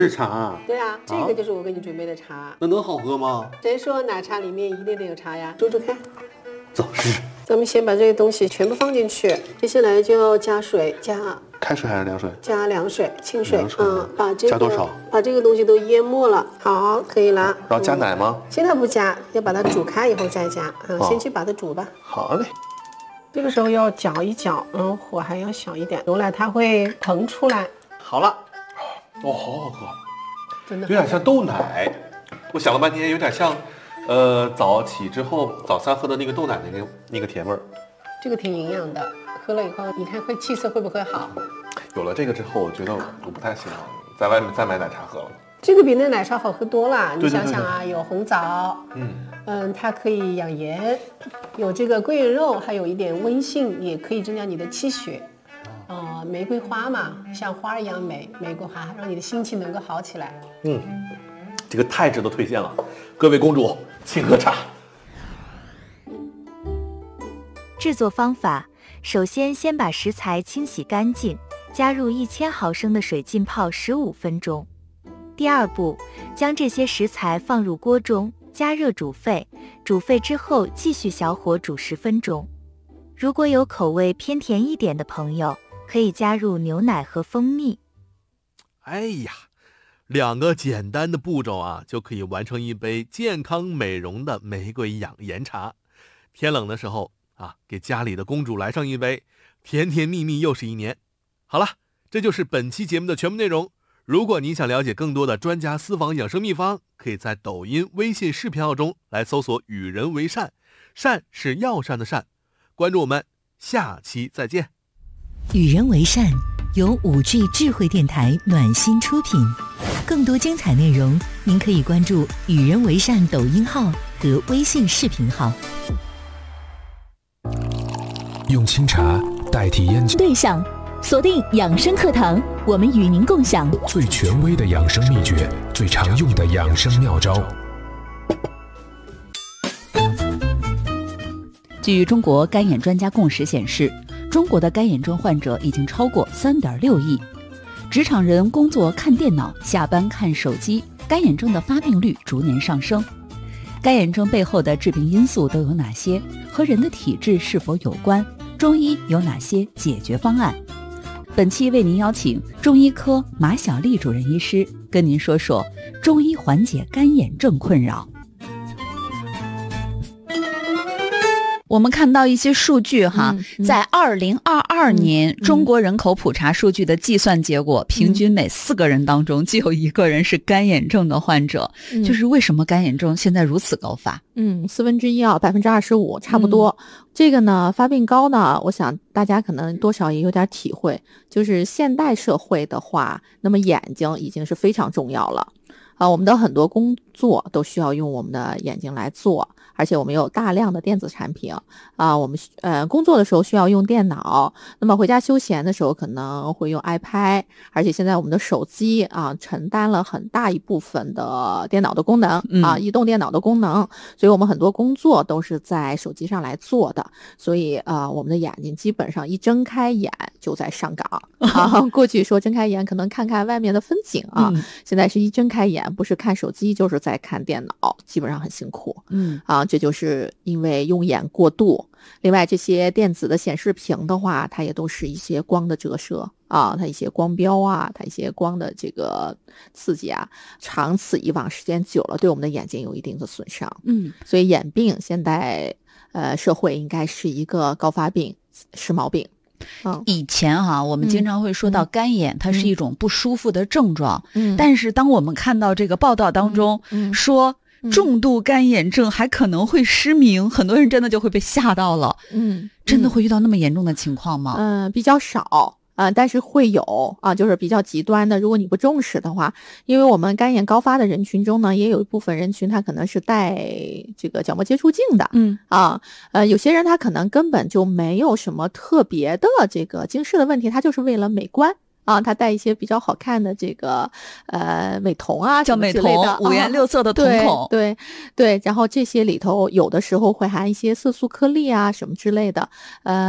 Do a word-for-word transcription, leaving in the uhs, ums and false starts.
是茶？ 对啊，这个就是我给你准备的茶。啊、 那能好喝吗？ 谁说奶茶里面一定得有茶呀？煮煮看。 走试。 咱们先把这些东西全部放进去，接下来就要加水，加开水还是凉水？ 加凉水，清水。 水嗯，把这个加多少？ 把这个东西都淹没了。好，可以了。 然后加奶吗？ 嗯、现在不加，要把它煮开以后再加。嗯， 哦、 先去把它煮吧。 好嘞。 这个时候要搅一搅，嗯，火还要小一点，牛奶它会腾出来。 好了，哦，好好喝， 真的有点像豆奶。我想了半天，有点像。呃，早起之后早餐喝的那个豆奶那个那个甜味儿， 这个挺营养的，喝了以后你看会气色会不会好？ 有了这个之后，我觉得我不太喜欢在外面再买奶茶喝了。 这个比那奶茶好喝多了， 对对对对， 你想想啊，有红枣， 嗯嗯，它可以养颜，有这个桂圆肉，还有一点温性，也可以增加你的气血。呃，玫瑰花嘛，像花一样美，玫瑰花让你的心情能够好起来。 嗯，这个太值得推荐了，各位公主。请喝茶。 制作方法：首先先把食材清洗干净，加入一千毫升的水浸泡十五分钟。第二步，将这些食材放入锅中，加热煮沸，煮沸之后继续小火煮十分钟。如果有口味偏甜一点的朋友，可以加入牛奶和蜂蜜。 哎呀，两个简单的步骤啊，就可以完成一杯健康美容的玫瑰养颜茶。天冷的时候啊，给家里的公主来上一杯，甜甜蜜蜜又是一年。好了，这就是本期节目的全部内容。如果您想了解更多的专家私房养生秘方，可以在抖音、微信视频号中来搜索与人为善，善是药膳的善。关注我们，下期再见。 与人为善由 五 G 智慧电台暖心出品，更多精彩内容您可以关注与人为善抖音号和微信视频号。 用清茶代替烟酒， 对象锁定养生课堂，我们与您共享最权威的养生秘诀，最常用的养生妙招。 据中国干眼专家共识显示，中国的干眼症患者已经超过 三点六亿。职场人工作看电脑，下班看手机，干眼症的发病率逐年上升。干眼症背后的致病因素都有哪些？和人的体质是否有关？中医有哪些解决方案？本期为您邀请中医科马小丽主任医师跟您说说中医缓解干眼症困扰。我们看到一些数据哈，嗯嗯、在二零二二年、嗯、中国人口普查数据的计算结果，嗯、平均每四个人当中就有一个人是干眼症的患者。嗯、就是为什么干眼症现在如此高发？ 嗯，四分之一啊，百分之二十五，差不多。嗯、这个呢，发病高呢，我想大家可能多少也有点体会，就是现代社会的话，那么眼睛已经是非常重要了啊，我们的很多工作都需要用我们的眼睛来做。而且我们有大量的电子产品啊，我们呃工作的时候需要用电脑，那么回家休闲的时候可能会用 iPad， 而且现在我们的手机啊承担了很大一部分的电脑的功能啊，移动电脑的功能，所以我们很多工作都是在手机上来做的，所以呃我们的眼睛基本上一睁开眼就在上岗啊。过去说睁开眼可能看看外面的风景啊，嗯、现在是一睁开眼不是看手机就是在看电脑，基本上很辛苦。嗯啊。这就是因为用眼过度，另外这些电子的显示屏的话，它也都是一些光的折射啊，它一些光标啊，它一些光的这个刺激啊，长此以往时间久了，对我们的眼睛有一定的损伤。嗯，所以眼病现在呃社会应该是一个高发病、时髦病。 嗯、以前哈、啊，我们经常会说到干眼，嗯、它是一种不舒服的症状。嗯，但是当我们看到这个报道当中、嗯嗯、说。重度干眼症还可能会失明，很多人真的就会被吓到了。嗯，真的会遇到那么严重的情况吗？ 嗯、呃，比较少啊、呃，但是会有啊，就是比较极端的。如果你不重视的话，因为我们干眼高发的人群中呢，也有一部分人群他可能是戴这个角膜接触镜的。嗯啊，呃，有些人他可能根本就没有什么特别的这个近视的问题，他就是为了美观。啊，他戴一些比较好看的这个呃美瞳啊， 叫美瞳，五颜六色的瞳孔， 对对对，然后这些里头有的时候会含一些色素颗粒啊什么之类的，呃。